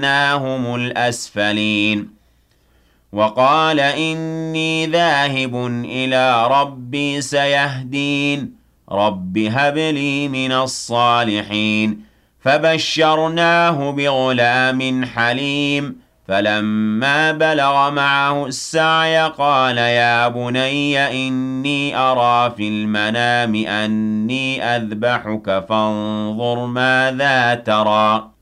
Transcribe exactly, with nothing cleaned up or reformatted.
فَجَعَلْنَاهُمُ الْأَسْفَلِينَ وَقَالَ إِنِّي ذَاهِبٌ إِلَىٰ رَبِّي سَيَهْدِينِ رَبِّ هَبْ لِي مِنَ الصَّالِحِينَ فَبَشَّرْنَاهُ بِغُلَامٍ حَلِيمٍ فَلَمَّا بَلَغَ مَعَهُ السَّعْيَ قَالَ يَا بُنَيَّ إِنِّي أَرَىٰ فِي الْمَنَامِ أَنِّي أَذْبَحُكَ فَانظُرْ مَاذَا تَرَىٰ